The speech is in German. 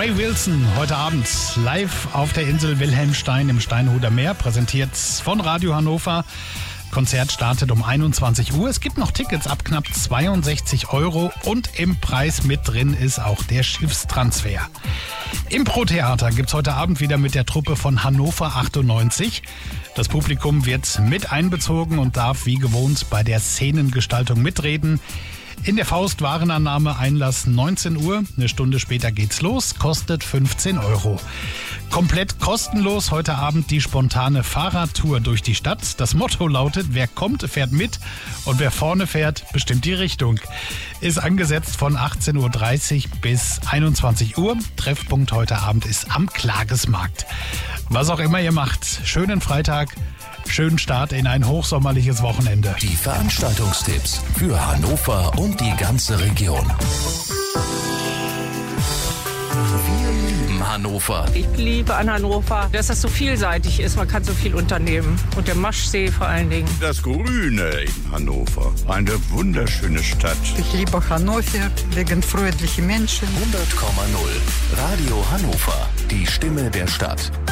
Ray Wilson heute Abend live auf der Insel Wilhelmstein im Steinhuder Meer, präsentiert von Radio Hannover. Konzert startet um 21 Uhr. Es gibt noch Tickets ab knapp 62 € und im Preis mit drin ist auch der Schiffstransfer. Impro-Theater gibt's heute Abend wieder mit der Truppe von Hannover 98. Das Publikum wird mit einbezogen und darf wie gewohnt bei der Szenengestaltung mitreden. In der Faust Warenannahme, Einlass 19 Uhr. Eine Stunde später geht's los, kostet 15 €. Komplett kostenlos heute Abend die spontane Fahrradtour durch die Stadt. Das Motto lautet, wer kommt, fährt mit und wer vorne fährt, bestimmt die Richtung. Ist angesetzt von 18:30 Uhr bis 21 Uhr. Treffpunkt heute Abend ist am Klagesmarkt. Was auch immer ihr macht, schönen Freitag. Schönen Start in ein hochsommerliches Wochenende. Die Veranstaltungstipps für Hannover und die ganze Region. Wir lieben Hannover. Ich liebe an Hannover, dass das so vielseitig ist. Man kann so viel unternehmen. Und der Maschsee vor allen Dingen. Das Grüne in Hannover. Eine wunderschöne Stadt. Ich liebe Hannover wegen freundlichen Menschen. 100,0 Radio Hannover. Die Stimme der Stadt.